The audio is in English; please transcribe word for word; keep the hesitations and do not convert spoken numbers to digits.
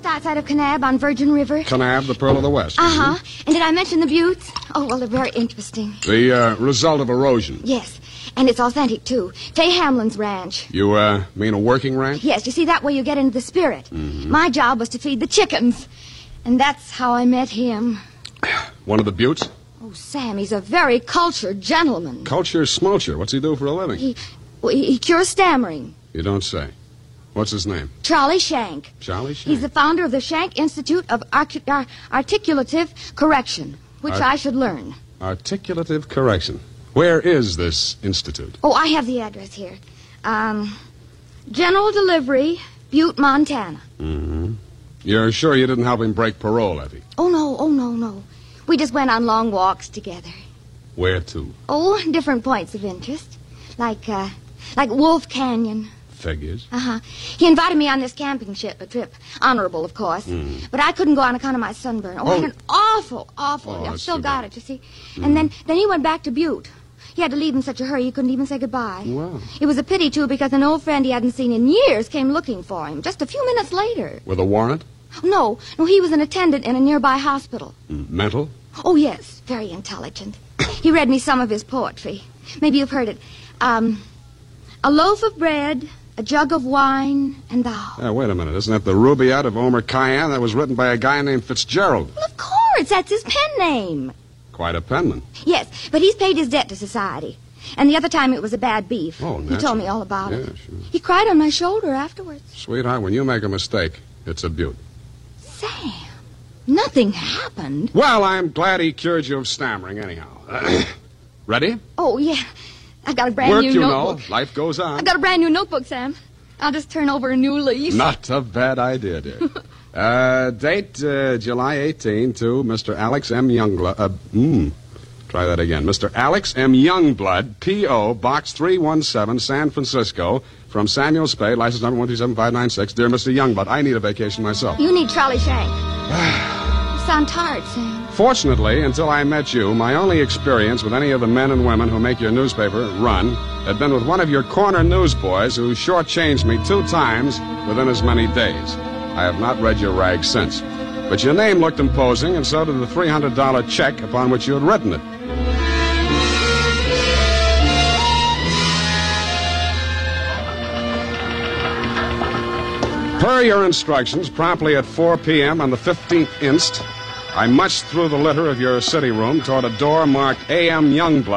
outside of Kanab on Virgin River. Kanab, the Pearl of the West. Uh-huh. Mm-hmm. And did I mention the buttes? Oh, well, they're very interesting. The uh, result of erosion. Yes. And it's authentic, too. Tay Hamlin's ranch. You, uh, mean a working ranch? Yes, you see, that way you get into the spirit. Mm-hmm. My job was to feed the chickens. And that's how I met him. One of the buttes? Oh, Sam, he's a very cultured gentleman. Culture smulcher. What's he do for a living? He, well, he, he cures stammering. You don't say. What's his name? Charlie Shank. Charlie Shank? He's the founder of the Shank Institute of Artic- Ar- Articulative Correction, which Art- I should learn. Articulative correction. Where is this institute? Oh, I have the address here. Um, General Delivery, Butte, Montana. Mm-hmm. You're sure you didn't help him break parole, Effie? Oh, no, oh, no, no. We just went on long walks together. Where to? Oh, different points of interest. Like, uh, like Wolf Canyon. Figures. Uh-huh. He invited me on this camping ship, a trip. Honorable, of course. Mm. But I couldn't go on account of my sunburn. Oh, Oh. I had an awful, awful... Oh, I've that's still too got bad. it, you see. Mm. And then, then he went back to Butte. He had to leave in such a hurry he couldn't even say goodbye. Wow. It was a pity, too, because an old friend he hadn't seen in years came looking for him just a few minutes later. With a warrant? No, no, he was an attendant in a nearby hospital. Mm. Mental? Oh, yes, very intelligent. He read me some of his poetry. Maybe you've heard it. Um, a loaf of bread, a jug of wine, and thou. Yeah, wait a minute. Isn't that the Rubaiyat of Omar Khayyam that was written by a guy named Fitzgerald? Well, of course, that's his pen name. Quite a penman. Yes, but he's paid his debt to society. And the other time it was a bad beef. Oh, He naturally. told me all about Yeah, it. sure. He cried on my shoulder afterwards. Sweetheart, when you make a mistake, it's a beaut. Sam, nothing happened. Well, I'm glad he cured you of stammering, anyhow. Ready? Oh, yeah. I got a brand Work, new you notebook. know. Life goes on. I got a brand new notebook, Sam. I'll just turn over a new leaf. Not a bad idea, dear. uh, date uh, July eighteenth to Mister Alex M. Youngblood. Uh, mm, try that again. Mister Alex M. Youngblood, P O. Box three one seven, San Francisco. From Samuel Spade, license number one two seven five nine six. Dear Mister Youngblood, I need a vacation myself. You need Charlie Shank. You sound tired, Sam. Fortunately, until I met you, my only experience with any of the men and women who make your newspaper run had been with one of your corner newsboys who shortchanged me two times within as many days. I have not read your rag since. But your name looked imposing, and so did the three hundred dollars check upon which you had written it. Per your instructions, promptly at four p.m. on the fifteenth inst, I munched through the litter of your city room toward a door marked A M Youngblood.